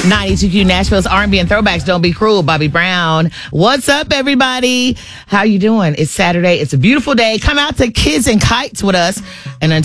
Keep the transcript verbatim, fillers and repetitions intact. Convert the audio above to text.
ninety-two Q Nashville's R and B and throwbacks. Don't be cruel, Bobby Brown. What's up, everybody? How you doing? It's Saturday. It's a beautiful day. Come out to Kids and Kites with us. And until